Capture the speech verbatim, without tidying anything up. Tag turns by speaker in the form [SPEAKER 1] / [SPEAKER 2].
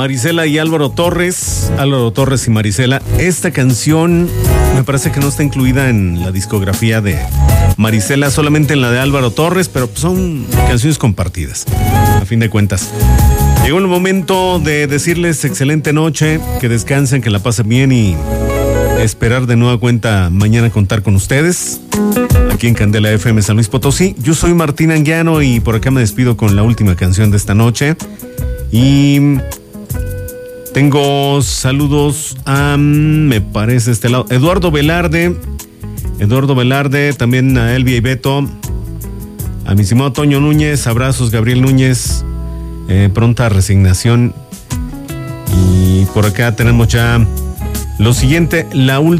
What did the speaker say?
[SPEAKER 1] Marisela y Álvaro Torres. Álvaro Torres y Marisela. Esta canción me parece que no está incluida en la discografía de Marisela, solamente en la de Álvaro Torres, pero son canciones compartidas, a fin de cuentas. Llegó el momento de decirles excelente noche, que descansen, que la pasen bien y esperar de nueva cuenta mañana contar con ustedes aquí en Candela F M San Luis Potosí. Yo soy Martín Anguiano y por acá me despido con la última canción de esta noche. Y tengo saludos a, me parece, este lado, Eduardo Velarde, Eduardo Velarde, también a Elvia y Beto, a mi estimado Toño Núñez, abrazos Gabriel Núñez, eh, pronta resignación. Y por acá tenemos ya lo siguiente, la última.